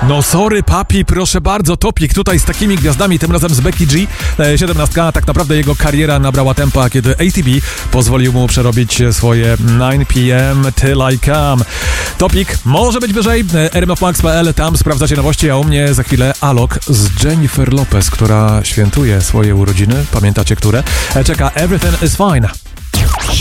No sorry papi, proszę bardzo, Topik tutaj z takimi gwiazdami, tym razem z Becky G. 17, tak naprawdę jego kariera nabrała tempa, kiedy ATB pozwolił mu przerobić swoje 9 p.m. Till I Come. Topik może być wyżej, rmfmax.pl, tam sprawdzacie nowości, a u mnie za chwilę Alok z Jennifer Lopez, która świętuje swoje urodziny, pamiętacie które? Czeka Everything is Fine.